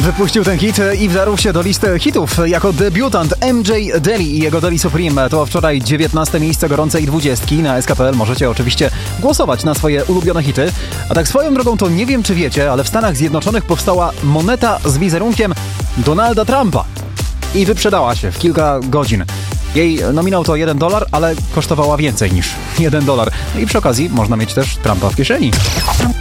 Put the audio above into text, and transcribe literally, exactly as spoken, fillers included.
Wypuścił ten hit i wdarł się do listy hitów jako debiutant M J Daly i jego Daly Supreme. To wczoraj dziewiętnaste miejsce gorącej dwudziestki na S K P L. Możecie oczywiście głosować na swoje ulubione hity. A tak swoją drogą to nie wiem, czy wiecie, ale w Stanach Zjednoczonych powstała moneta z wizerunkiem Donalda Trumpa. I wyprzedała się w kilka godzin. Jej nominał to jeden dolar, ale kosztowała więcej niż jeden dolar. No i przy okazji można mieć też Trumpa w kieszeni.